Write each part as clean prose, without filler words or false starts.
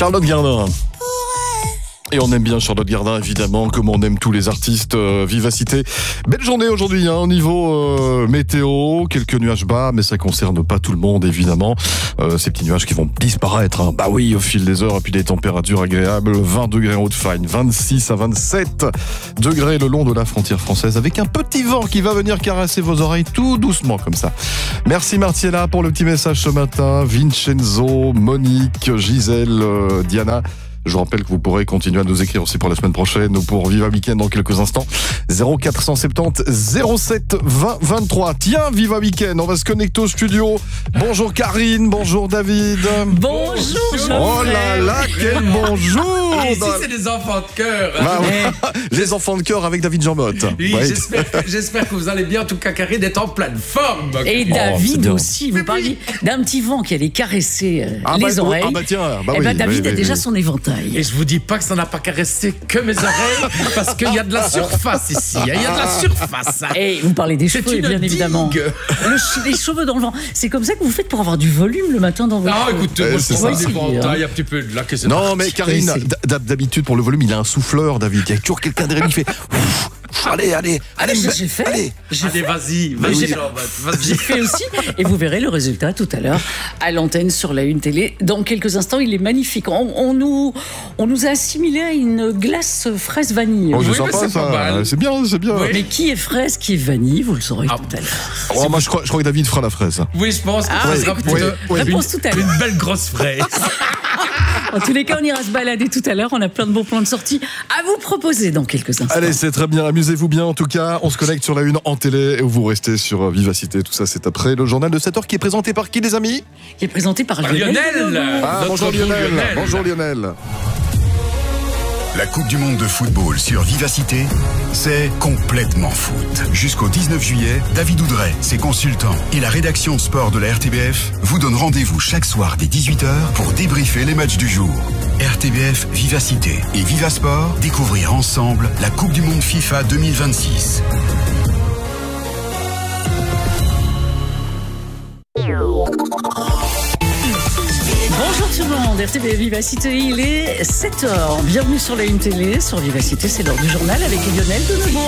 Charlotte Gardin. Et on aime bien Charlotte Gardin, évidemment, comme on aime tous les artistes. Vivacité. Belle journée aujourd'hui, au niveau météo. Quelques nuages bas, mais ça concerne pas tout le monde, évidemment. Ces petits nuages qui vont disparaître. Bah oui, au fil des heures. Et puis des températures agréables. 20 degrés en Haute-Fagne, 26 à 27 degrés le long de la frontière française. Avec un petit vent qui va venir caresser vos oreilles tout doucement, comme ça. Merci Martiella pour le petit message ce matin. Vincenzo, Monique, Gisèle, Diana. Je vous rappelle que vous pourrez continuer à nous écrire aussi pour la semaine prochaine ou pour Viva Weekend dans quelques instants. 0470 07 20 23. Tiens, Viva Weekend, on va se connecter au studio. Bonjour Karine, bonjour David. Bonjour Jean-Frère. Oh là là, quel bonjour. Et ici, c'est des enfants de cœur. Bah, les enfants de cœur avec David Jean-Motte. Oui, Ouais. j'espère que vous allez bien. En tout cas, Karine est en pleine forme. Et c'est David bien. aussi, vous parliez d'un petit vent qui allait caresser les oreilles. Ah bah tiens, bah Eh oui, ben, David oui, a oui, déjà oui. son éventail. Et je vous dis pas que ça n'a pas caressé que mes oreilles, parce qu'il y a de la surface ici. Il y a de la surface. Et vous parlez des C'est cheveux, une bien évidemment. digue. Les cheveux dans le vent. C'est comme ça que vous faites pour avoir du volume le matin dans vos Ah, cheveux. écoute, moi, je c'est prends ça. des éventails un petit peu de là que c'est Non, parti. mais Karine, Oui, d'habitude, pour le volume, il a un souffleur, David. Il y a toujours quelqu'un derrière qui fait... Allez, j'ai fait. allez. Allez, vas-y, j'ai- vas-y. J'ai fait aussi, et vous verrez le résultat tout à l'heure à l'antenne sur la Une Télé. Dans quelques instants, il est magnifique. On nous a assimilé à une glace fraise vanille. Oh, c'est Oui, mais sympa, c'est pas ça. mal. C'est bien, c'est bien. Oui. Mais qui est fraise, qui est vanille, vous le saurez Ah. tout à l'heure. Oh, moi, je crois que David fera la fraise. Oui, je pense que Ah, ça sera écoutez, plutôt réponse tout à l'heure. une belle grosse fraise. En tous les cas, on ira se balader tout à l'heure. On a plein de bons plans de sortie à vous proposer dans quelques instants. Allez, c'est très bien. Amusez-vous bien. En tout cas, on se connecte sur la Une en télé et vous restez sur Vivacité. Tout ça, c'est après le journal de 7h qui est présenté par qui, les amis? Qui est présenté par Lionel. Ah, bonjour Notre Lionel. Lionel. Bonjour Lionel. La Coupe du Monde de football sur Vivacité, c'est complètement foot. Jusqu'au 19 juillet, David Oudret, ses consultants et la rédaction sport de la RTBF vous donnent rendez-vous chaque soir dès 18h pour débriefer les matchs du jour. RTBF Vivacité et Vivasport, découvrir ensemble la Coupe du Monde FIFA 2026. Bonjour tout le monde, RTB Vivacité, il est 7h. Bienvenue sur la Une Télé, sur Vivacité, c'est l'heure du journal avec Lionel de Nemours.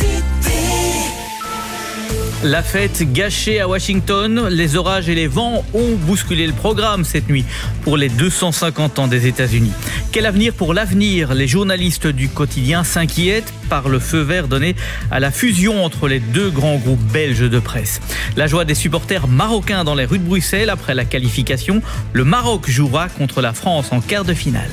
La fête gâchée à Washington, les orages et les vents ont bousculé le programme cette nuit pour les 250 ans des États-Unis. Quel avenir pour l'avenir? Les journalistes du quotidien s'inquiètent par le feu vert donné à la fusion entre les deux grands groupes belges de presse. La joie des supporters marocains dans les rues de Bruxelles après la qualification. Le Maroc jouera contre la France en quart de finale.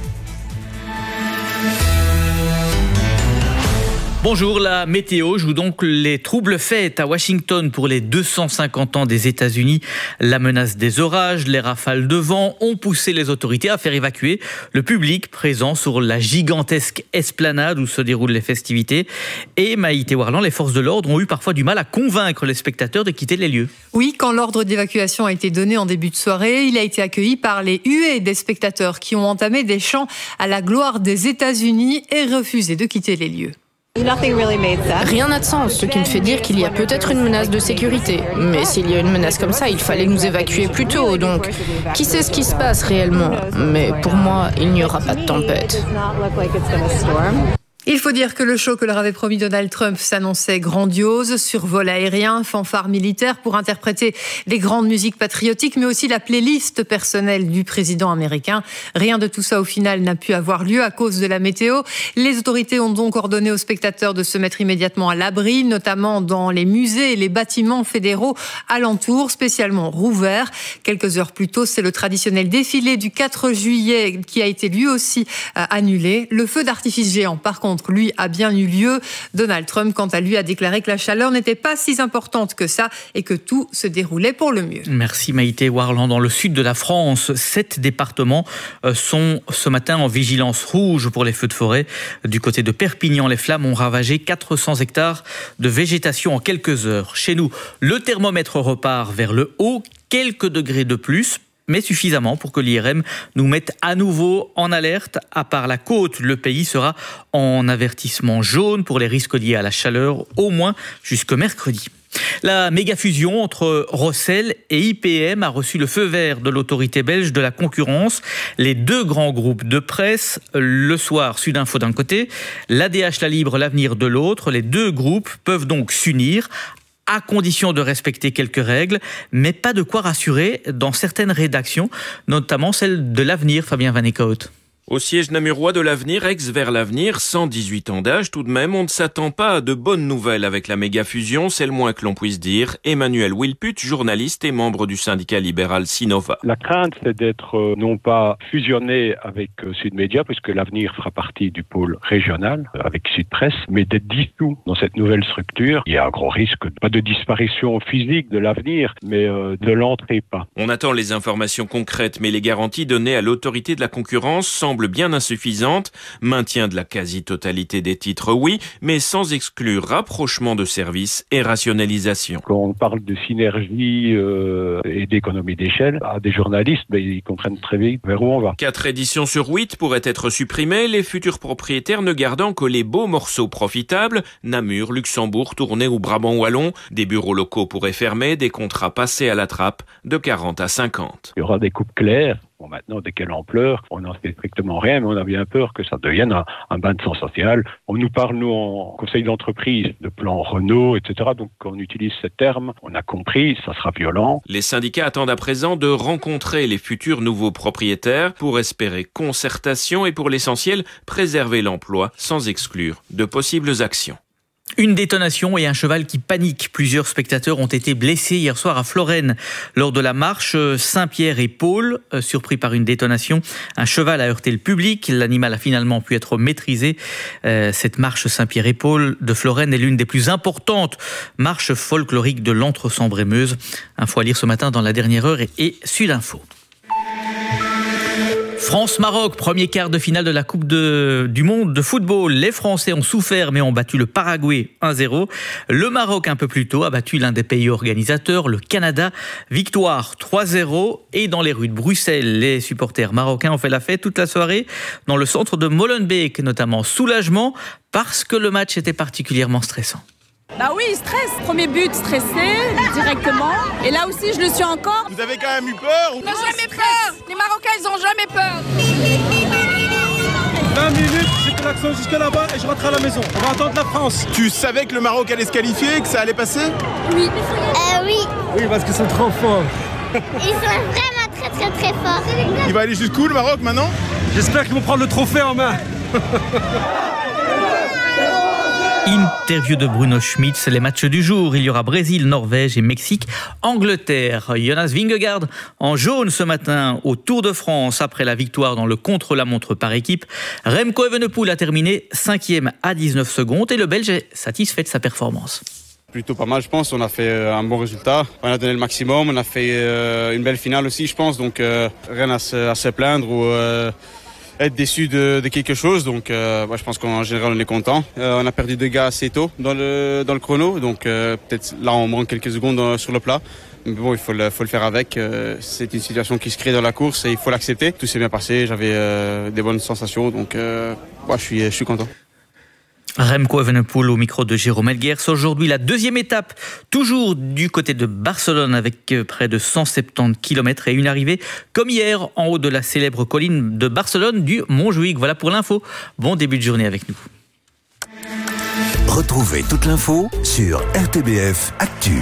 Bonjour, la météo joue donc les troubles fêtes à Washington pour les 250 ans des États-Unis. La menace des orages, les rafales de vent ont poussé les autorités à faire évacuer le public présent sur la gigantesque esplanade où se déroulent les festivités. Et Maïté Warland, les forces de l'ordre ont eu parfois du mal à convaincre les spectateurs de quitter les lieux. Oui, quand l'ordre d'évacuation a été donné en début de soirée, il a été accueilli par les huées des spectateurs qui ont entamé des chants à la gloire des États-Unis et refusé de quitter les lieux. Rien n'a de sens, ce qui me fait dire qu'il y a peut-être une menace de sécurité. Mais s'il y a une menace comme ça, il fallait nous évacuer plus tôt, donc qui sait ce qui se passe réellement? Mais pour moi, il n'y aura pas de tempête. Il faut dire que le show que leur avait promis Donald Trump s'annonçait grandiose, survol aérien, fanfare militaire pour interpréter les grandes musiques patriotiques, mais aussi la playlist personnelle du président américain. Rien de tout ça au final n'a pu avoir lieu à cause de la météo. Les autorités ont donc ordonné aux spectateurs de se mettre immédiatement à l'abri, notamment dans les musées et les bâtiments fédéraux alentours, spécialement rouverts. Quelques heures plus tôt, c'est le traditionnel défilé du 4 juillet qui a été lui aussi annulé. Le feu d'artifice géant, par contre, lui, a bien eu lieu. Donald Trump, quant à lui, a déclaré que la chaleur n'était pas si importante que ça et que tout se déroulait pour le mieux. Merci Maïté Warland. Dans le sud de la France, 7 départements sont ce matin en vigilance rouge pour les feux de forêt. Du côté de Perpignan, les flammes ont ravagé 400 hectares de végétation en quelques heures. Chez nous, le thermomètre repart vers le haut, quelques degrés de plus, mais suffisamment pour que l'IRM nous mette à nouveau en alerte. À part la côte, le pays sera en avertissement jaune pour les risques liés à la chaleur, au moins jusqu'au mercredi. La méga-fusion entre Rossel et IPM a reçu le feu vert de l'autorité belge de la concurrence. Les deux grands groupes de presse, Le Soir, Sudinfo d'un côté, l'ADH La Libre, L'Avenir de l'autre, les deux groupes peuvent donc s'unir à condition de respecter quelques règles, mais pas de quoi rassurer dans certaines rédactions, notamment celle de L'Avenir, Fabien Van Eekhout. Au siège namurois de l'Avenir, ex-Vers l'Avenir, 118 ans d'âge tout de même, on ne s'attend pas à de bonnes nouvelles avec la méga-fusion, c'est le moins que l'on puisse dire. Emmanuel Wilput, journaliste et membre du syndicat libéral Sinova. La crainte, c'est d'être non pas fusionné avec Sud Média, puisque l'Avenir fera partie du pôle régional avec Sud Presse, mais d'être dissous dans cette nouvelle structure. Il y a un gros risque, pas de disparition physique de l'Avenir, mais de l'entrée pas. On attend les informations concrètes, mais les garanties données à l'autorité de la concurrence semblent bien insuffisantes. Maintien de la quasi-totalité des titres, oui, mais sans exclure rapprochement de services et rationalisation. Quand on parle de synergie et d'économie d'échelle, à des journalistes, ils comprennent très vite vers où on va. 4 éditions sur 8 pourraient être supprimées, les futurs propriétaires ne gardant que les beaux morceaux profitables, Namur, Luxembourg, Tournai ou Brabant Wallon. Des bureaux locaux pourraient fermer, des contrats passés à la trappe de 40 à 50. Il y aura des coupes claires. Bon, maintenant, de quelle ampleur? On n'en sait strictement rien, mais on a bien peur que ça devienne un bain de sang social. On nous parle, nous, en conseil d'entreprise, de plan Renault, etc. Donc, quand on utilise ce terme, on a compris, ça sera violent. Les syndicats attendent à présent de rencontrer les futurs nouveaux propriétaires pour espérer concertation et, pour l'essentiel, préserver l'emploi sans exclure de possibles actions. Une détonation et un cheval qui panique. Plusieurs spectateurs ont été blessés hier soir à Florène lors de la marche Saint-Pierre et Paul. Surpris par une détonation, un cheval a heurté le public. L'animal a finalement pu être maîtrisé. Cette marche Saint-Pierre et Paul de Florène est l'une des plus importantes marches folkloriques de l'Entre-Sambre-et-Meuse. Info à lire ce matin dans La Dernière Heure et Sudinfo. France-Maroc, premier quart de finale de la Coupe du Monde de football. Les Français ont souffert mais ont battu le Paraguay 1-0. Le Maroc, un peu plus tôt, a battu l'un des pays organisateurs, le Canada. Victoire 3-0. Et dans les rues de Bruxelles, les supporters marocains ont fait la fête toute la soirée. Dans le centre de Molenbeek, notamment, soulagement parce que le match était particulièrement stressant. Bah oui, stress. Premier but, stressé directement. Et là aussi, je le suis encore. Vous avez quand même eu peur? On n'a jamais peur. Les Marocains, ils ont jamais peur. 20 minutes, j'ai fait l'action jusqu'à là-bas et je rentre à la maison. On va attendre la France. Tu savais que le Maroc allait se qualifier, que ça allait passer? Oui. Oui. Oui, parce qu'ils sont trop forts. Ils sont vraiment très très très forts. Il va aller jusqu'où le Maroc maintenant? J'espère qu'ils vont prendre le trophée en main. Interview de Bruno Schmitz, les matchs du jour. Il y aura Brésil, Norvège et Mexique, Angleterre. Jonas Vingegaard en jaune ce matin au Tour de France après la victoire dans le contre-la-montre par équipe. Remco Evenepoel a terminé 5e à 19 secondes et le Belge est satisfait de sa performance. Plutôt pas mal, je pense. On a fait un bon résultat. On a donné le maximum. On a fait une belle finale aussi, je pense. Donc rien à se plaindre ou être déçu de quelque chose. Donc je pense qu'en général on est content. On a perdu 2 gars assez tôt dans le chrono. Donc peut-être là on manque quelques secondes sur le plat. Mais bon, il faut le faire avec. C'est une situation qui se crée dans la course et il faut l'accepter. Tout s'est bien passé. J'avais des bonnes sensations. Donc je suis content. Remco Evenepoel au micro de Jérôme Elguers. Aujourd'hui, la deuxième étape, toujours du côté de Barcelone, avec près de 170 km et une arrivée, comme hier, en haut de la célèbre colline de Barcelone du Montjuïc. Voilà pour l'info. Bon début de journée avec nous. Retrouvez toute l'info sur RTBF Actu.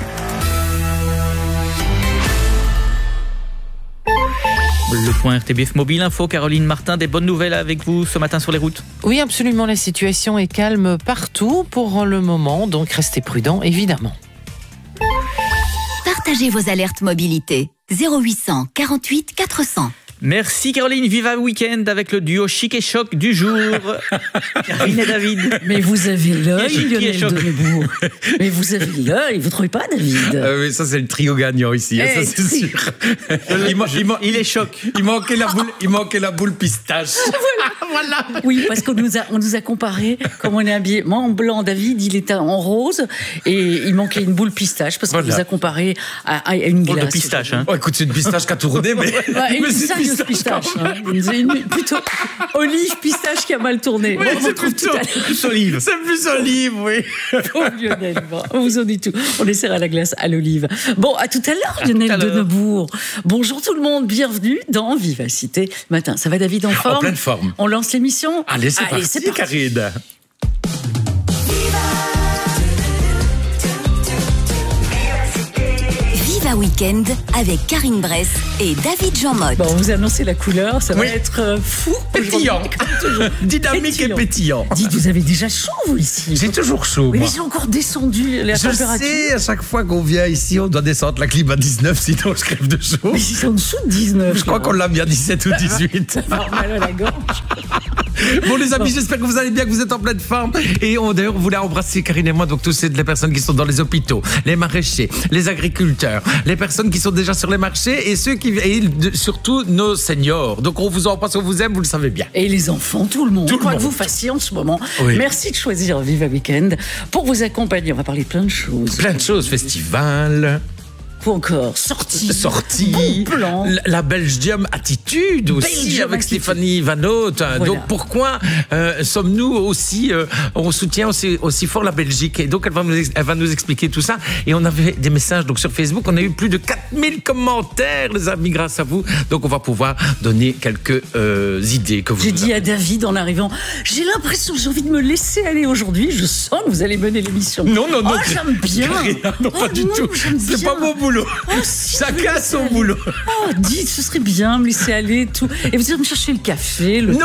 Le point RTBF Mobile Info, Caroline Martin, des bonnes nouvelles avec vous ce matin sur les routes. Oui, absolument, la situation est calme partout pour le moment, donc restez prudents, évidemment. Partagez vos alertes mobilité. 0800 48 400. Merci Caroline, Viva Week-end avec le duo Chic et Choc du jour. Karine et David. Mais vous avez l'œil, Lionel Debout. Mais vous avez l'œil, vous trouvez pas, David? Oui, ça c'est le trio gagnant ici, ça c'est sûr. Il est choc. Il manquait la boule pistache. Voilà. Oui, parce qu'on nous a comparé, comme on est habillé. Moi en blanc, David, il était en rose et il manquait une boule pistache parce qu'on nous a comparé à une glace. Boule de pistache, hein. Oh, écoute, c'est une pistache qui a tourné, mais c'est sérieuse pistache. Plutôt olive, pistache qui a mal tourné. Oui, c'est plus olive. C'est plus olive, oui. Pauvre Lionel, on vous en dit tout. On essaiera à la glace à l'olive. Bon, à tout à l'heure, Lionel de Neubourg. Bonjour tout le monde, bienvenue dans Vivacité Matin. Ça va, David, en forme? En pleine forme. On lance l'émission? Allez, c'est parti, Karine. Viva Weekend avec Karine Bress et David Jean-Motte. Bon, on vous a annoncé la couleur, ça va être fou. Pétillant. Dynamique et pétillant. Dites, vous avez déjà chaud, vous, ici? J'ai toujours chaud, oui, moi. mais j'ai encore descendu la température. Je sais, à chaque fois qu'on vient ici, on doit descendre la clim à 19, sinon je crève de chaud. Mais c'est en dessous de 19. Je crois qu'on l'a mis à 17 ou 18. Ça va mal à la gorge. Bon les amis, j'espère que vous allez bien, que vous êtes en pleine forme. Et d'ailleurs, on voulait embrasser Karine et moi, donc tous les personnes qui sont dans les hôpitaux, les maraîchers, les agriculteurs, les personnes qui sont déjà sur les marchés et surtout nos seniors. Donc on vous embrasse, on vous aime, vous le savez bien. Et les enfants, tout le monde. Quoi que vous fassiez en ce moment. Oui. Merci de choisir Viva Weekend pour vous accompagner. On va parler de plein de choses. Plein de choses, festival. Ou encore sortie, bon plan. La Belgium Attitude aussi, avec Stéphanie Van Haute. Voilà. Donc pourquoi sommes-nous aussi, on soutient aussi fort la Belgique, et donc elle va nous expliquer tout ça. Et on avait des messages donc sur Facebook, on a eu plus de 4000 commentaires les amis grâce à vous, donc on va pouvoir donner quelques idées que vous. J'ai dit à David en arrivant, j'ai l'impression que j'ai envie de me laisser aller aujourd'hui, je sens que vous allez mener l'émission. Non, j'aime bien. Non, pas du tout, c'est pas mon boulot. Chacun son boulot. Oh, dites, ce serait bien, me laisser aller, tout. Et vous allez me chercher le café, le thé.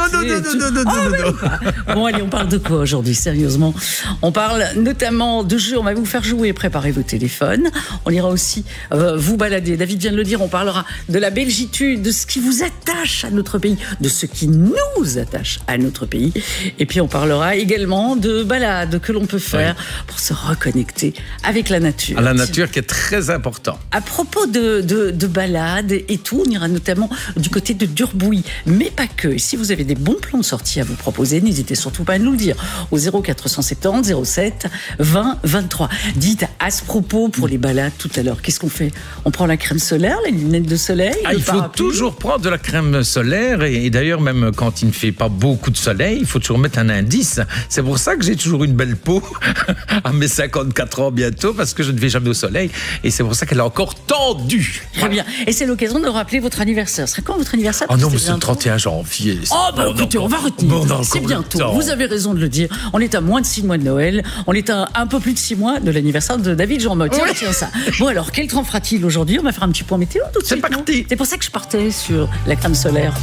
Non. Bon, allez, on parle de quoi aujourd'hui, sérieusement? On parle notamment de jeux, on va vous faire jouer, préparez vos téléphones. On ira aussi vous balader. David vient de le dire, on parlera de la belgitude, de ce qui vous attache à notre pays, de ce qui nous attache à notre pays. Et puis on parlera également de balades que l'on peut faire pour se reconnecter avec la nature. À la nature qui est très important. À propos de balades et tout, on ira notamment du côté de Durbouy, mais pas que. Et si vous avez des bons plans de sortie à vous proposer, n'hésitez surtout pas à nous le dire au 0470 07 20 23. Dites à ce propos pour les balades tout à l'heure, qu'est-ce qu'on fait? On prend la crème solaire, les lunettes de soleil? Il faut toujours prendre de la crème solaire et d'ailleurs même quand il ne fait pas beaucoup de soleil, il faut toujours mettre un indice. C'est pour ça que j'ai toujours une belle peau à mes 54 ans bientôt, parce que je ne vais jamais au soleil et c'est pour ça qu'elle est encore tendue. Très bien. Et c'est l'occasion de rappeler votre anniversaire. Ce serait quand votre anniversaire? Oh non, mais c'est le 31 janvier. Écoutez, on va retenir. C'est bientôt. Vous avez raison de le dire. On est à moins de 6 mois de Noël. On est à un peu plus de 6 mois de l'anniversaire de David Jean-Motte. Tiens ça. Bon alors, quel temps fera-t-il aujourd'hui? On va faire un petit point météo tout de suite. C'est parti. C'est pour ça que je partais sur la crème solaire.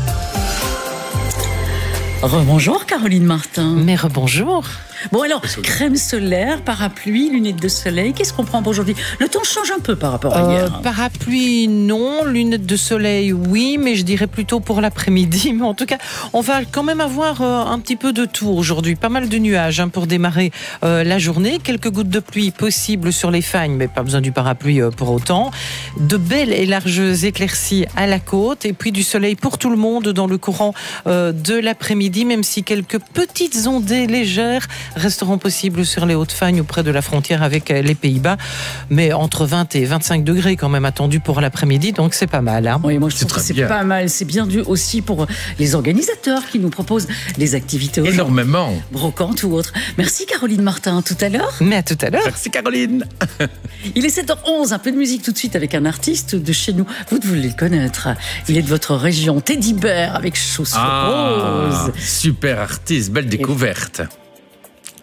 Rebonjour Caroline Martin. Mais rebonjour. Bon alors, crème solaire, parapluie, lunettes de soleil, qu'est-ce qu'on prend pour aujourd'hui? Le temps change un peu par rapport à hier. Parapluie, non. Lunettes de soleil, oui, mais je dirais plutôt pour l'après-midi. Mais en tout cas, on va quand même avoir un petit peu de tout aujourd'hui. Pas mal de nuages pour démarrer la journée. Quelques gouttes de pluie possibles sur les fagnes, mais pas besoin du parapluie pour autant. De belles et larges éclaircies à la côte. Et puis du soleil pour tout le monde dans le courant de l'après-midi, même si quelques petites ondées légères resteront possibles sur les Hautes-Fagnes auprès de la frontière avec les Pays-Bas, mais entre 20 et 25 degrés quand même attendus pour l'après-midi, donc c'est pas mal. Oui, moi je trouve que c'est pas mal, c'est bien dû aussi pour les organisateurs qui nous proposent des activités énormément, brocantes ou autres. Merci Caroline Martin, à tout à l'heure. Mais à tout à l'heure. Merci Caroline. Il est 7h11, un peu de musique tout de suite avec un artiste de chez nous. Vous devez le connaître, il est de votre région, Teddy Bear avec Chaussures Roses. Super artiste, belle découverte.